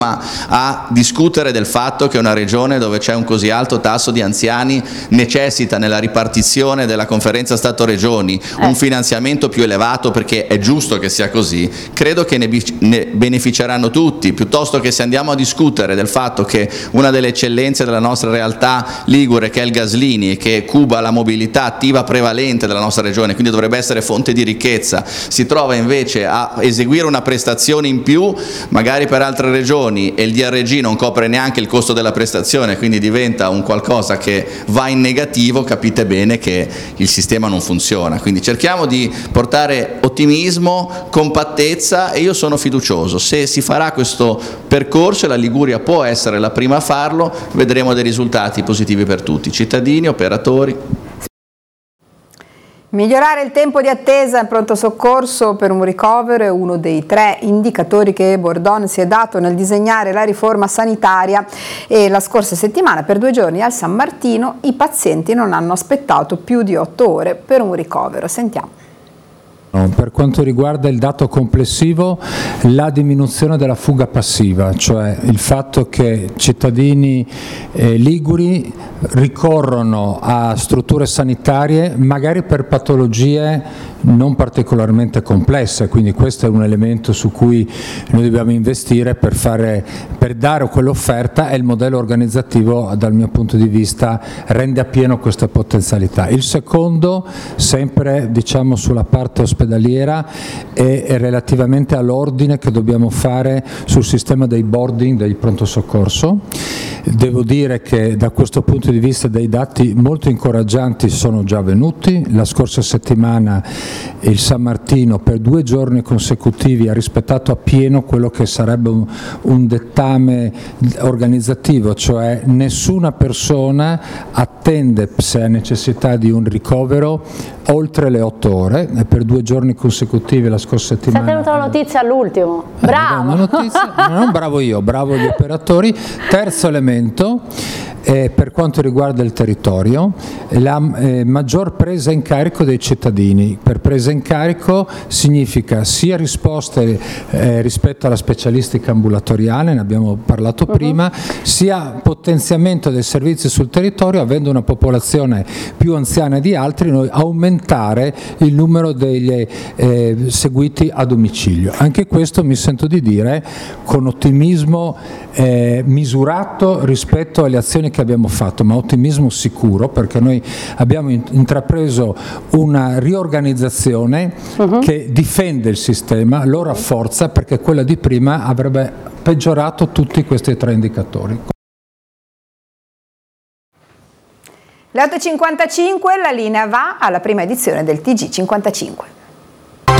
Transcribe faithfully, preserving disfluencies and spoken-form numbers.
a discutere del fatto che una regione dove c'è un così alto tasso di anziani necessita nella ripartizione della conferenza Stato-Regioni eh. un finanziamento più elevato, perché è giusto che sia così. Credo che ne, ne beneficeranno tutti, piuttosto che se andiamo a discutere del fatto che una delle eccellenze della nostra realtà ligure, che è il Gaslini, che cuba la mobilità attiva prevalente della nostra regione, quindi dovrebbe essere fonte di ricchezza, si trova invece a eseguire una prestazione in più magari per altre regioni e il D R G non copre neanche il costo della prestazione, quindi diventa un qualcosa che va in negativo. Capite bene che il sistema non funziona, quindi cerchiamo di portare ottimismo, compattezza, e io sono fiducioso. Se si farà questo percorso, e la Liguria può essere la prima a farlo, vedremo dei risultati positivi per tutti, cittadini, operatori. Migliorare il tempo di attesa in pronto soccorso per un ricovero è uno dei tre indicatori che Bordon si è dato nel disegnare la riforma sanitaria, e la scorsa settimana per due giorni al San Martino i pazienti non hanno aspettato più di otto ore per un ricovero. Sentiamo. Per quanto riguarda il dato complessivo, la diminuzione della fuga passiva, cioè il fatto che cittadini eh, liguri ricorrono a strutture sanitarie magari per patologie non particolarmente complesse, quindi questo è un elemento su cui noi dobbiamo investire per, fare, per dare quell'offerta, e il modello organizzativo dal mio punto di vista rende appieno queste potenzialità. Il secondo, sempre diciamo sulla parte ospedaliera, è, è relativamente all'ordine che dobbiamo fare sul sistema dei boarding del pronto soccorso. Devo dire che da questo punto di vista dei dati molto incoraggianti sono già venuti. La scorsa settimana il San Martino per due giorni consecutivi ha rispettato appieno quello che sarebbe un, un dettame organizzativo, cioè nessuna persona attende, se ha necessità di un ricovero, oltre le otto ore, e per due giorni consecutivi la scorsa settimana. Si è tenuta la notizia all'ultimo, bravo! Eh, notizia, non bravo io, bravo gli operatori. Terzo elemento, eh, per quanto riguarda il territorio, la eh, maggior presa in carico dei cittadini. Per presa in carico significa sia risposte eh, rispetto alla specialistica ambulatoriale, ne abbiamo parlato uh-huh. prima, sia potenziamento dei servizi sul territorio, avendo una popolazione più anziana di altri, noi aumentare il numero degli eh, seguiti a domicilio. Anche questo mi sento di dire con ottimismo eh, misurato rispetto alle azioni che abbiamo fatto, ma ottimismo sicuro, perché noi abbiamo intrapreso una riorganizzazione uh-huh. che difende il sistema, lo rafforza, perché quella di prima avrebbe peggiorato tutti questi tre indicatori. Le otto e cinquantacinque, la linea va alla prima edizione del T G cinquantacinque.